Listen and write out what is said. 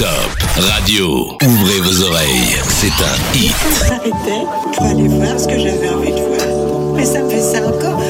Top Radio. Ouvrez vos oreilles, c'est un hit. Je m'arrêtais pour aller voir ce que j'avais envie de voir. Mais ça me fait ça encore.